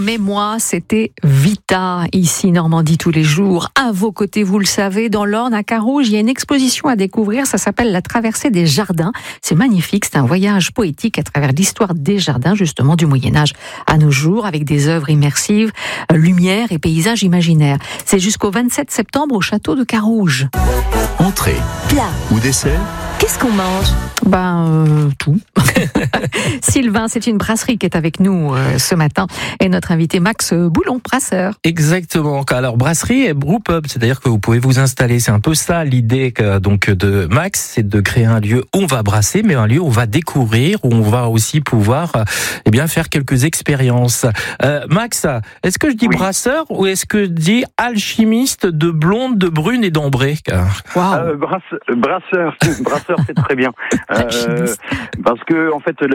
mais moi, c'était Vita, ici Normandie tous les jours. À vos côtés, vous le savez, dans l'Orne, à Carouge, il y a une exposition à découvrir, ça s'appelle La Traversée des Jardins. C'est magnifique, c'est un voyage poétique à travers l'histoire des jardins, justement, du Moyen-Âge à nos jours, avec des œuvres immersives, lumière et paysages imaginaires. C'est jusqu'au 27 septembre au château de Carouge. Entrée, Plat. ou dessert, Qu'est-ce qu'on mange? Tout. Sylvain, c'est une brasserie qui est avec nous ce matin. Et notre invité Max Boulon, brasseur. Exactement. Alors, brasserie et brewpub, c'est-à-dire que vous pouvez vous installer. C'est un peu ça l'idée donc de Max, c'est de créer un lieu où on va brasser, mais un lieu où on va découvrir, où on va aussi pouvoir faire quelques expériences. Max, est-ce que je dis brasseur ou est-ce que je dis alchimiste de blonde, de brune et d'ambrée? Brasseur, c'est très bien. Parce que en fait, vous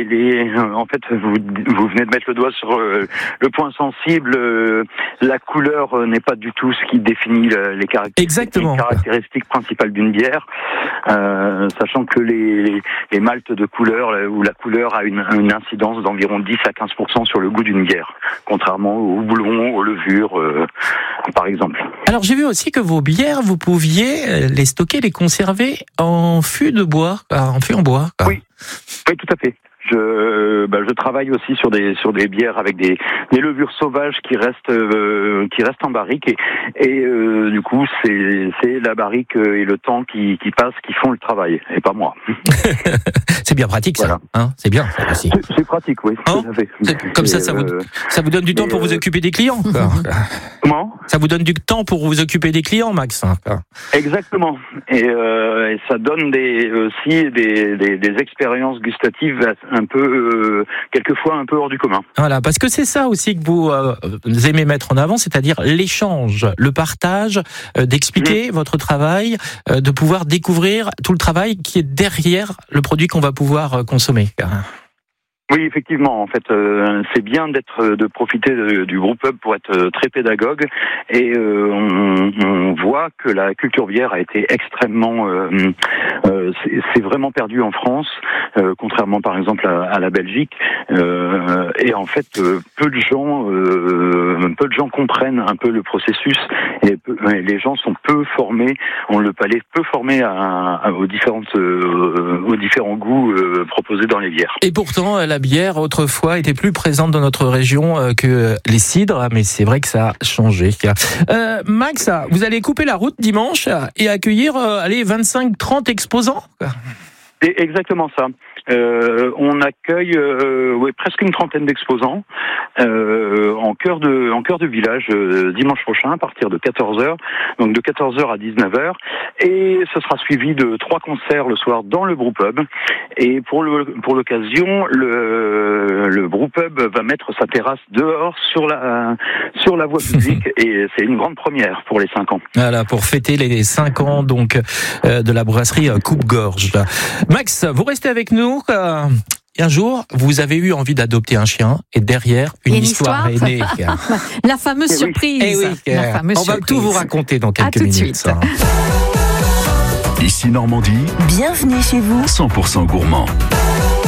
venez de mettre le doigt sur le point sensible. La couleur n'est pas du tout ce qui définit les caractéristiques principales d'une bière. Sachant que les maltes de couleur où la couleur a une incidence d'environ 10 à 15% sur le goût d'une bière, contrairement aux houblons, aux levures, par exemple. Alors j'ai vu aussi que vos bières, vous pouviez les stocker, les conserver en fût de bois, en fût en bois. Oui, tout à fait. Je travaille aussi sur des bières avec des levures sauvages qui restent en barrique et du coup c'est la barrique et le temps qui passe qui font le travail et pas moi. C'est bien pratique ça, voilà. Hein, c'est bien ça aussi. C'est pratique, oui. Hein, tout à fait. Comme ça vous donne du temps pour vous occuper des clients. Comment ? Ça vous donne du temps pour vous occuper des clients, Max. Exactement. Et ça donne aussi des expériences gustatives un peu, quelquefois un peu hors du commun. Voilà, parce que c'est ça aussi que vous aimez mettre en avant, c'est-à-dire l'échange, le partage, d'expliquer votre travail, de pouvoir découvrir tout le travail qui est derrière le produit qu'on va pouvoir consommer. Oui, effectivement. En fait, c'est bien de profiter du brewpub pour être très pédagogue. Et on voit que la culture bière a été extrêmement, c'est vraiment perdu en France, contrairement par exemple à la Belgique. Et en fait, peu de gens comprennent un peu le processus. Et les gens sont peu formés, ont le palais peu formé aux différents goûts proposés dans les bières. Et pourtant, la bière autrefois était plus présente dans notre région que les cidres, mais c'est vrai que ça a changé. Max, vous allez couper la route dimanche et accueillir 25-30 exposants. C'est exactement ça. On accueille presque une trentaine d'exposants en cœur de village dimanche prochain à partir de 14h, donc de 14h à 19h, et ce sera suivi de 3 concerts le soir dans le brewpub. Et pour l'occasion, le brewpub va mettre sa terrasse dehors sur la voie publique et c'est une grande première pour les 5 ans. Voilà, pour fêter les 5 ans donc de la brasserie Coupe-Gorge. Max, vous restez avec nous. Un jour, vous avez eu envie d'adopter un chien et derrière, une histoire est née. La fameuse surprise. On va tout vous raconter dans quelques minutes. Tout de suite. Ici Normandie, Bienvenue chez vous. 100% gourmand.